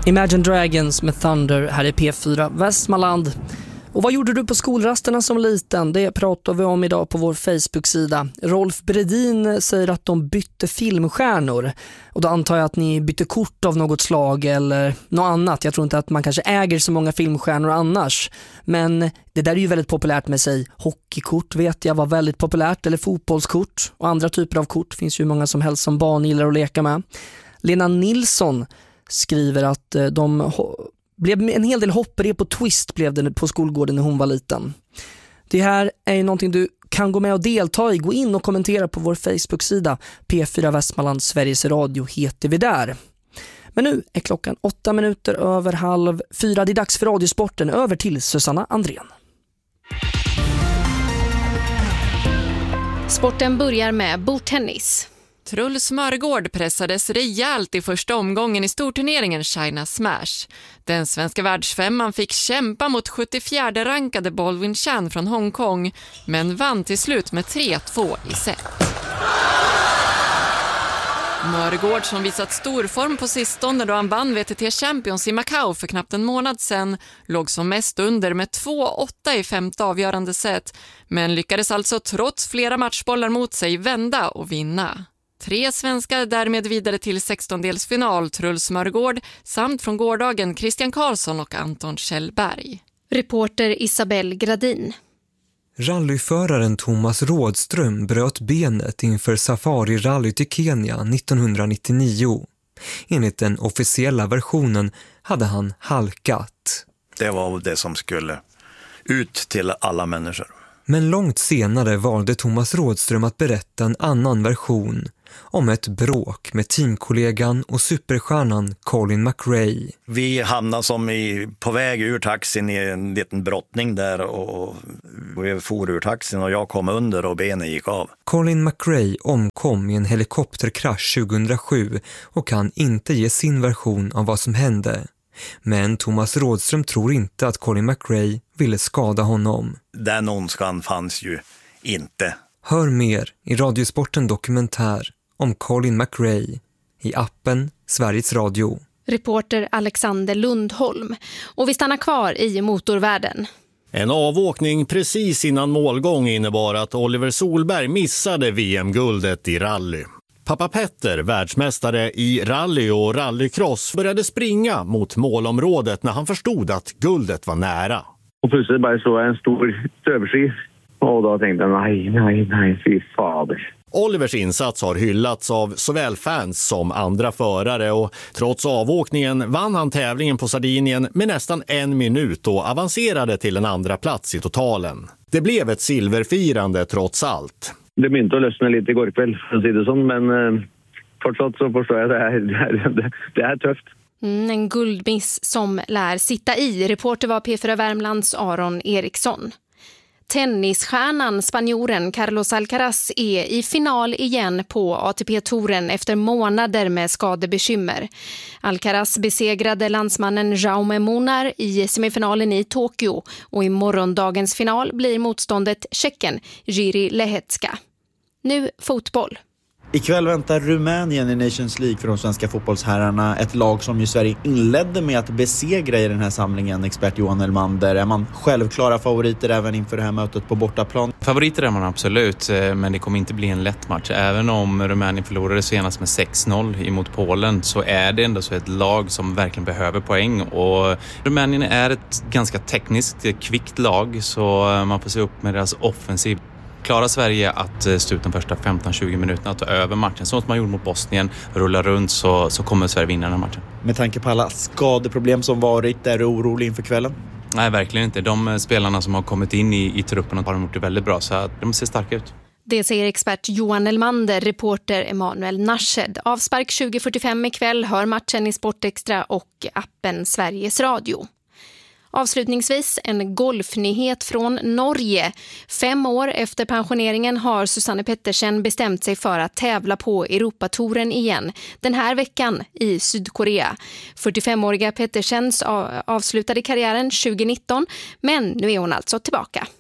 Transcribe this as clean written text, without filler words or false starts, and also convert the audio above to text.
Imagine Dragons med Thunder här i P4 Västmanland. Och vad gjorde du på skolrasterna som liten? Det pratar vi om idag på vår Facebook-sida. Rolf Bredin säger att de bytte filmstjärnor. Och då antar jag att ni bytte kort av något slag eller något annat. Jag tror inte att man kanske äger så många filmstjärnor annars. Men det där är ju väldigt populärt med sig. Hockeykort vet jag var väldigt populärt. Eller fotbollskort. Och andra typer av kort finns ju många som helst som barn gillar att leka med. Lena Nilsson skriver att de blev en hel del hopprep på twist blev det på skolgården när hon var liten. Det här är ju någonting du kan gå med och delta i. Gå in och kommentera på vår Facebook-sida. P4 Västmanland Sveriges Radio heter vi där. Men nu är klockan 3:08. Det är dags för Radiosporten. Över till Susanna Andrén. Sporten börjar med bordtennis. Truls Mörgård pressades rejält i första omgången i storturneringen China Smash. Den svenska världsfemman fick kämpa mot 74-rankade Baldwin Chan från Hongkong, men vann till slut med 3-2 i set. Mörgård, som visat stor form på sistone då han vann WTT Champions i Macau för knappt en månad sedan, låg som mest under med 2-8 i femte avgörande set, men lyckades alltså trots flera matchbollar mot sig vända och vinna. 3 svenskar därmed vidare till 16-delsfinal, Truls Mörgård samt från gårdagen Christian Karlsson och Anton Kjellberg. Reporter Isabelle Gradin. Rallyföraren Thomas Rådström bröt benet inför Safari-rally till Kenya 1999. Enligt den officiella versionen hade han halkat. Det var det som skulle ut till alla människor. Men långt senare valde Thomas Rådström att berätta en annan version om ett bråk med teamkollegan och superstjärnan Colin McRae. Vi hamnade på väg ur taxin i en liten brottning där och vi for ur taxin och jag kom under och benen gick av. Colin McRae omkom i en helikopterkrasch 2007 och kan inte ge sin version av vad som hände. Men Thomas Rådström tror inte att Colin McRae ville skada honom. Den ondskan fanns ju inte. Hör mer i Radiosporten dokumentär om Colin McRae i appen Sveriges Radio. Reporter Alexander Lundholm. Och vi stannar kvar i motorvärlden. En avåkning precis innan målgång innebar att Oliver Solberg missade VM-guldet i rally. Pappa Petter, världsmästare i rally och rallycross, började springa mot målområdet när han förstod att guldet var nära. Och plötsligt bara så en stor stövsky och då tänkte jag nej, fy fader. Olivers insats har hyllats av såväl fans som andra förare och trots avåkningen vann han tävlingen på Sardinien med nästan 1 minut och avancerade till en andra plats i totalen. Det blev ett silverfirande trots allt. Det började att lösna lite igår kväll, för att säga det så, men fortsatt så förstår jag det är tufft. En guldmiss som lär sitta i. Reporter var P4 Värmlands Aron Eriksson. Tennisstjärnan spanjoren Carlos Alcaraz är i final igen på ATP-touren efter månader med skadebekymmer. Alcaraz besegrade landsmannen Jaume Munar i semifinalen i Tokyo och i morgondagens final blir motståndet tjecken Jiří Lehecka. Nu fotboll. Ikväll väntar Rumänien i Nations League för de svenska fotbollsherrarna. Ett lag som ju Sverige inledde med att besegra i den här samlingen. Expert Johan Elmander, är man självklara favoriter även inför det här mötet på bortaplan? Favoriter är man absolut, men det kommer inte bli en lätt match. Även om Rumänien förlorade senast med 6-0 emot Polen så är det ändå så ett lag som verkligen behöver poäng. Och Rumänien är ett ganska tekniskt, kvickt lag så man får se upp med deras offensiv. Klarar Sverige att stå ut de första 15-20 minuterna att ta över matchen, så som man gjorde mot Bosnien, rulla runt så kommer Sverige vinna den här matchen. Med tanke på alla skadeproblem som varit, är du orolig inför kvällen? Nej, verkligen inte. De spelarna som har kommit in i truppen har gjort det väldigt bra, så att de ser starka ut. Det säger expert Johan Elmander, reporter Emanuel Narshed. Avspark 20:45 ikväll, hör matchen i Sportextra och appen Sveriges Radio. Avslutningsvis en golfnyhet från Norge. 5 år efter pensioneringen har Susanne Pettersen bestämt sig för att tävla på Europatouren igen. Den här veckan i Sydkorea. 45-åriga Pettersens avslutade karriären 2019, men nu är hon alltså tillbaka.